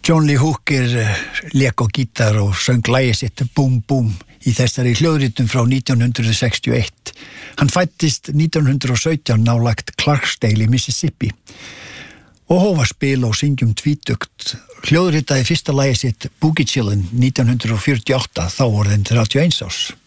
John Lee Hooker lék á gítar og söng lagið sitt Boom Boom í þessari hljóðritun frá 1961. Hann fæddist 1917 nálægt Clarksdale í Mississippi og hóf að spila og syngjum tvítugt. Hljóðritaði fyrsta lagið sitt Boogie Chillin' 1948, þá orðinn 31 árs.